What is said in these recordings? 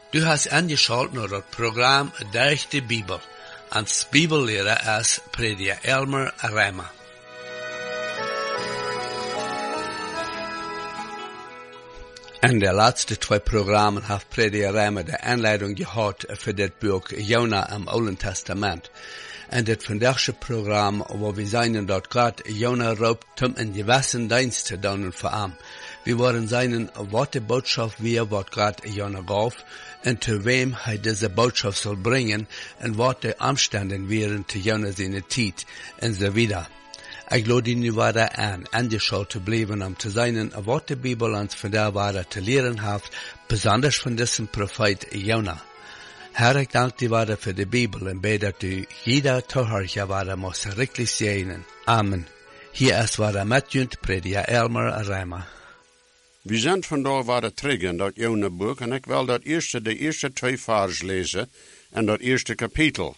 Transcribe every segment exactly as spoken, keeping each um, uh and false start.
Du hast angeschaut naar het programma Durch de Bibel. Als Bibellehrer als prediker Elmer Reimer. In de laatste twee programma's heeft prediker Reimer de aanleiding gehad voor dit boek Jona im Oude Testament. En dit vandaagse programma, waar we zijn dat God Jona roept om een gewissen dienst te doen voor hem. We worden zijn wat de boodschap weer wat God Jona gaf, en te wem hij deze boodschap zal brengen, en wat de omstanden waren te Jona zijn tijd, en zo wieder. Ik lade je nu weer aan, angeschaut te blijven om te zijn wat de Bibel ons vandaag weer te leren heeft, besonders van deze profeet Jona. Herr, ik dank dir weer voor de Bibel en bid dat u jeder toehoorder weer moest richtig zegenen. Amen. Hier is weer met jullie prediker Elmer Reimer. We zijn vandaag weer terug in dat Jona-boek en ik wil dat eerste, de eerste twee vers lezen en dat eerste kapitel.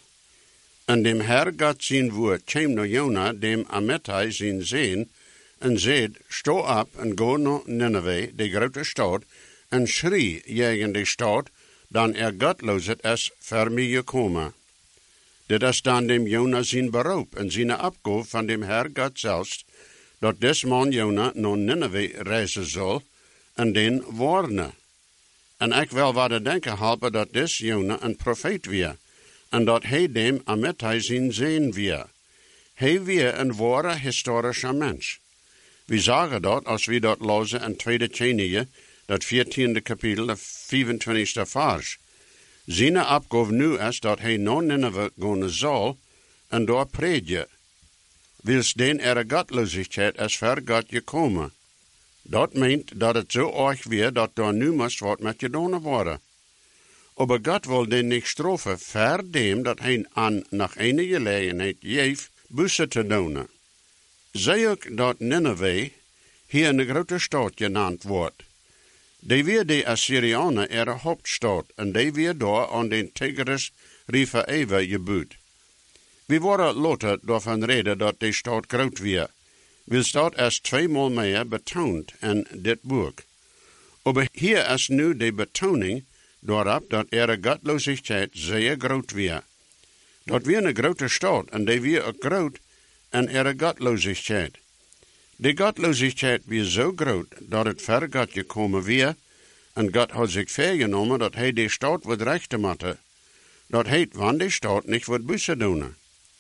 En dem Herr God zijn woord kwam naar Jona, dem Amittai zijn zeen, en zeid, sto op en go naar Nineveh, de grote stad, en schrie tegen de stad, dan er gottloos is voor mij gekomen. Dit is dan dem Jona zijn beroep en zijn opgave van dem Herr God zelfs, dat des man Jona naar Nineveh reizen zal, en den warnen. En ik wil wat denken helpen dat des Jona een profeet weer, en dat hij dem Amittai zijn zeen weer. Hij weer een ware historische mens. We zagen dat als we dat lezen in tweede Könige, dat veertiende kapitel, de vijfentwintigste vers. Zijn opgave nu is dat hij naar Nineveh gaan zal, en daar prediken. Wils den er gottloosheid is ver God gekomen. Dat meent dat het zo erg weer dat daar nu moest wat met gedaan worden. Aber God wil den niet straffen, ver dem dat hij aan nach eine gelegenheid geeft, busse te doen. Zie ook dat Nineveh hier een grote stad genaamd wordt. Die weer de Assyrianen er hoofdstad, en die weer daar aan den Tigris River Eva gebouwd. We worden later daarvan reden dat de stad groot weer. Wil dat is tweemaal meer betoond in dit boek. Maar hier is nu de betoning daarop dat er gottloosheid zeer groot weer. Dat weer een grote stad en die weer ook groot en er gottloosheid. De gottloosheid weer zo groot dat het ver God gekomen weer en God had zich vergenomen dat hij de stad wordt rechten matte. Dat heet van de stad niet wordt bussen doen.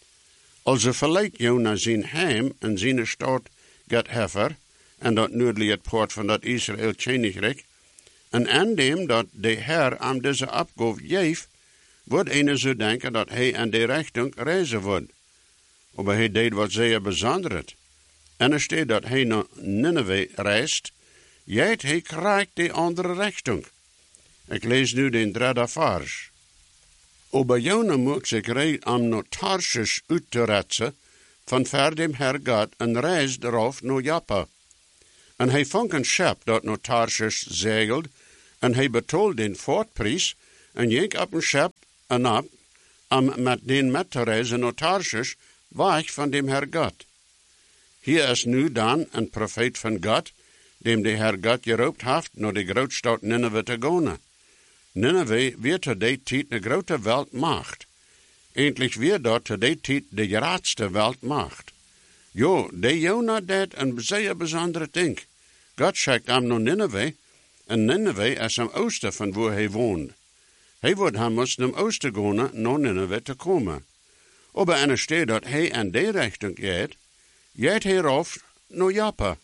Also verleidt Jona zijn heim en zijn stad God heffer, en dat noordelijk het poort van dat Israël Königreich, en aan dem dat de Herr aan deze opgave geeft, wordt ene zo denken dat hij in de richting reizen wordt. Maar hij deed wat zeer bijzonderd. En er staat dat hij naar Nineveh reist, jijt hij krijgt de andere richting. Ik lees nu de derde vers. Aber Jona moest zich rijden om naar Tarshish uit te retsen, van ver dem Herr God en reis darauf naar Joppa. En hij vond een schip dat naar Tarshish zegelt, en hij betaalt den voortprijs, en ging op een schip en op, om met den met te reizen naar Tarshish, weg van dem Herr God. Hier is nu dan een profeet van God, dem de Herr God geroept heeft naar de grootstad Nineveh te gaan. Nineveh werd te die tijd de grote wereldmacht. Eindelijk weer dat te die tijd de grootste wereldmacht. Jo, de Jona deed een zeer bijzondere ding. God schickt hem naar Nineveh, en Nineveh is am oosten van waar hij woont. Hij wordt hem moesten om oosten gaan naar Nineveh te komen. Aber en er staat dat hij in die richting gaat, gaat hij rauf naar Joppa.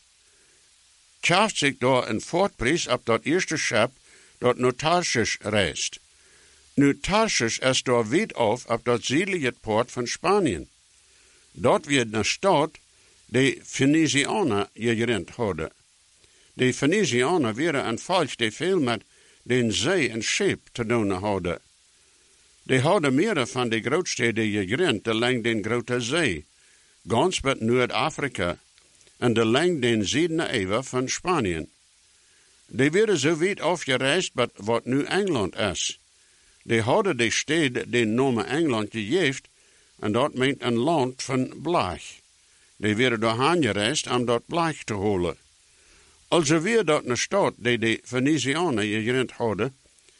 Schaft zich daar een voortprijs op dat eerste schip dat naar Tarshish reist. Nu Tarshish is daar weit af op dat zuidelijke poort van Spanien. Dort wird een stad die Phoenicianer gegründ hadden. De Phoenicianer waren een volk die veel met den zee en schip te doen hadden. Die hadden meer van de grootsteden gegründ de lang den grote zee, gans met Noord-Afrika, en de lang den zuidelijke eeuwen van Spanien. Die werden zo weit afgereisd met wat nu Engeland is. Die hadden de stad den naam Engeland gegeven, en dat meent een land van blach. Die werden doorheen gereisd om dat blach te halen. Also weer dat een stad die de Phoenicianen gegründ hadden,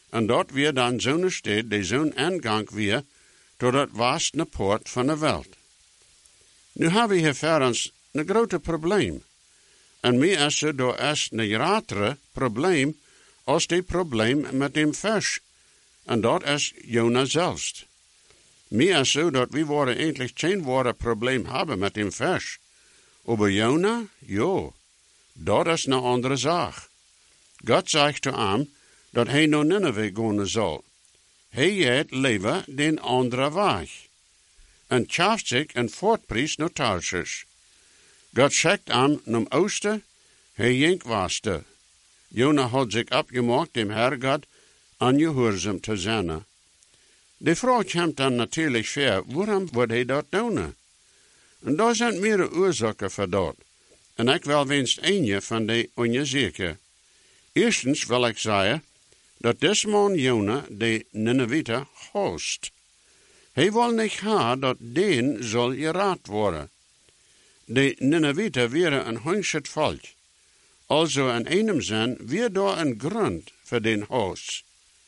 En dort weer dan zo'n stad, die zo'n aangang weer, tot het vaste poort van de wereld. Nu hebben we hier voor ons een grote probleem. En meer is er door is een grotere probleem als die probleem met dem vis. En dat is Jona zelfs. Meer is zo dat we worden eigenlijk geen woorden probleem hebben met dem vis. Aber Jona, ja, dat is een andere zaak. God zegt te hem dat hij naar Nineveh gaan zal. Hij gaat leven den andere weg. En schaft zich een voortprijs naar Tarsus. God schickt hem naar oosten, hij ging westen. Jona had zich opgemaakt dem Herr God ongehoorzaam te zijn. De vraag komt dan natuurlijk ver, waarom wordt hij dat doen? En daar zijn meerdere oorzaken voor dat. En ik wil winst een van die onzeker. Eerstens wil ik zeggen, dat deze man Jona de Ninevite host. Hij wil niet hebben dat den zal geraad worden. De Ninevite waren een hongschet volk. Also in einem zin weer daar een grond voor den host.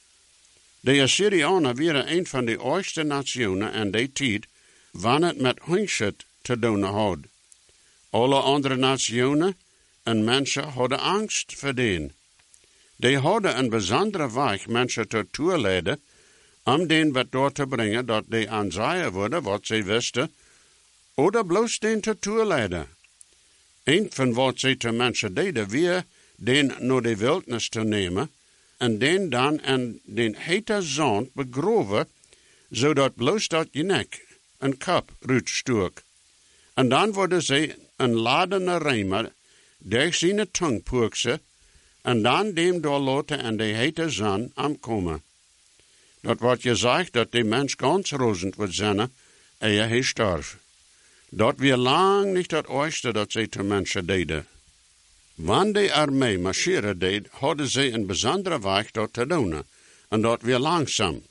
De Assyrianen waren een van de oudste nationen in die tijd, wanneer het met hongschet te doen had. Alle andere nationen en mensen hadden angst voor den. Die hadden een bijzondere weg mensen tot toeleiden, om den wat door te brengen dat die aanzaaien worden wat ze wisten, oder bloos den tot toeleiden. Een van wat ze te mensen deden, weer den naar de wildnis te nemen, en den dan in den hete zand begroven, zodat bloos dat je nek een kap uitstuk. En dan worden ze een ladene reimer, durch zijn tong poeksen, en dan dem doorlaten en de hete zon aankomen. Dat wordt je zegt dat de mens ganz rozend wordt zijn, eer hij sterft. Dat weer lang niet het ooste dat ze te mensen deden. Wanneer de armee marcheren deed, hadden ze een bijzondere weg dat te doen, en dat weer langzaam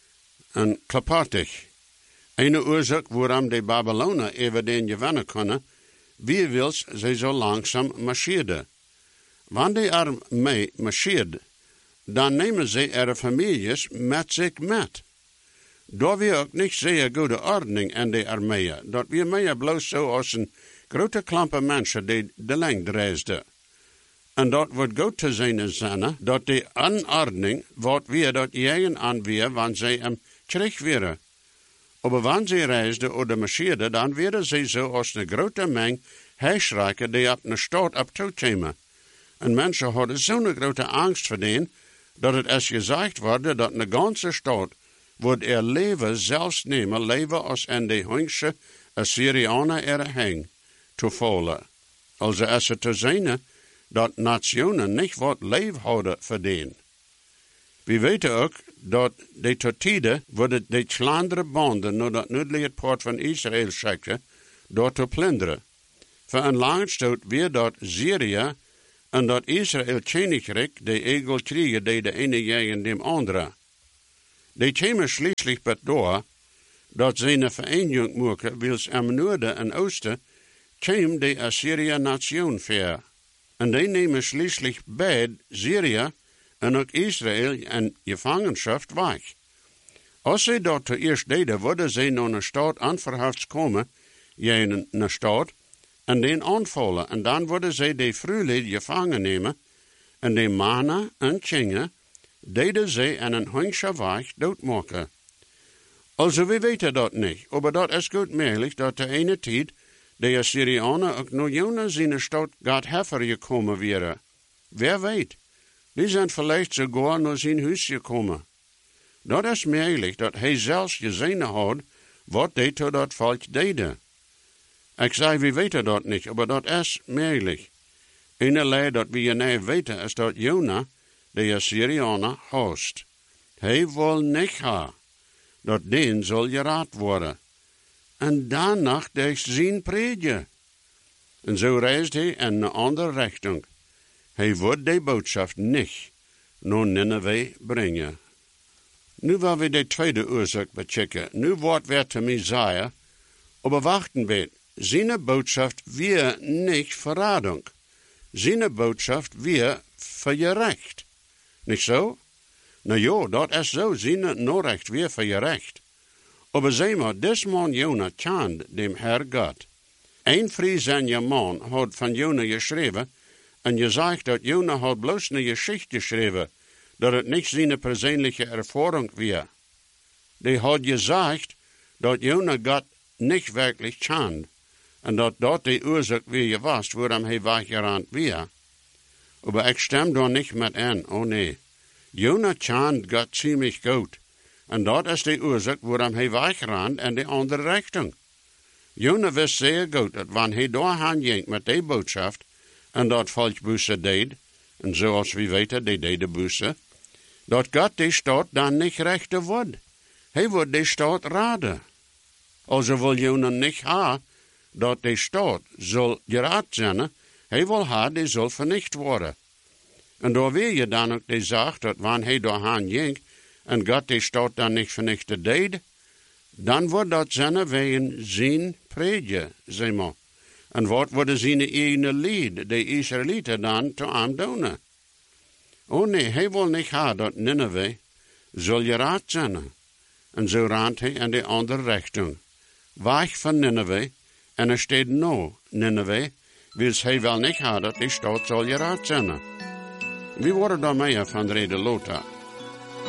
en klappertig. Een oorzaak waarom de Babylonen even den gewinnen kunnen, wie wils ze zo langzaam marcheerden. Wanneer de armee marcheert, dan nemen ze ihre families met zich met. Daar weer ook niet zeer goede ordening in de armee. Dat weer meer bloos zo als een grote klampe mensen die de lengte reisden. En dat wordt goed te zijn zijn, dat de anordning wordt weer dat jegen aan weer, wanneer ze hem terug weer. Maar wanneer ze reisden of marcheerden, dan werden ze zo als een grote meng huisrijken die op een stad op toekomen. En mensen hadden zo'n grote angst voor den, dat het als gezegd wordt dat een ganze stad wordt er leven zelfs nemen, leven als in de hongsche Assyrianen er hang, te vallen. Also als het te zijn dat nationen niet wat leven houden voor den. We weten ook dat de tot tijden worden de Vlaandere banden naar dat noordelijke poort van Israël schikken, door te plunderen. Voor een lange stoot weer dat Syrië en dat Israël Koninkrijk de egel kriegen die de ene tegen dem andere. Die komen schließlich bij door dat ze een vereniging maken, wils am noorden en oosten kwam de Assyrië nation ver. En die nemen schließlich bij Syrië en ook Israël in gevangenschap weg. Als ze dat te eerst deden, worden ze naar een stad aanverhaft komen, in een stad, en den aanvallen. En dan worden ze de vrouwen gevangen nemen, en de mannen en kinderen deden ze in een hongsche weg doodmaken. Also, we weten dat niet, maar dat is goed mogelijk dat de ene tijd de Assyrianen ook naar Jona zijn stad gaat heffer gekomen waren. Wer weet, die zijn vielleicht sogar naar zijn huis gekomen. Dat is mogelijk dat hij zelfs gezien had wat hij tot dat volk deden. Ik zei, we weten dat niet, maar dat is mogelijk. Enerlei dat we niet weten is dat Jona de Assyrianen host. Hij wil niet gaan, dat den zal geraad worden. En daarna deed zijn predje. En zo reist hij in een andere richting. Hij wordt de boodschap niet naar Nineveh brengen. Nu willen we de tweede oorzaak bechecken. Nu wordt weer te Messiah, maar wachten we. Zijn boodschap weer niet verrading. Zijn boodschap weer vergerecht. Niet zo? Nou ja, dat is zo, zijn Norrecht weer voor je recht. Aber zeg maar, des man Jona tjand dem Herr Gott. Een Friesanje man had van Jona geschreven, en je zegt dat Jona had bloos een geschichte geschreven, dat het niet zijn persoonlijke ervaring was. Die had gezegd dat Jona Gott niet werkelijk tjand, en dat dat de oorzaak weer was, waarom hij weggerannt was. Aber ik stem daar niet met aan, oh nee. Jona tjand Gott ziemlich goed. En dat is de oorzaak waarom hij wegrant in de andere richting. Jona wist zeer goed dat wanneer hij doorheen ging met die boodschap en dat volksbussen deed, en zoals we weten, die deden bussen, dat God die stad dan niet rechten wordt. Hij wordt die stad raden. Also wil Jona niet ha dat die stad zal geraad zijn, hij wil ha die zal vernicht worden. En daar wil je dan ook die zaak dat wanneer hij doorheen ging, en God die stad dan niet vernichten deed, dan wordt dat zijn wegen zijn predje, zeg maar. En wat worden zijn eigen lied, de Israëlieten dan te aandoen. Oh nee, hij wil niet gaan dat Nineveh zal je raad zijn. En zo raadt hij in de andere richting. Weg van Nineveh, en er staat nou Nineveh, wil hij wel niet gaan dat die stad zal je raad zijn. Wie worden daar mee van Rede Lothar?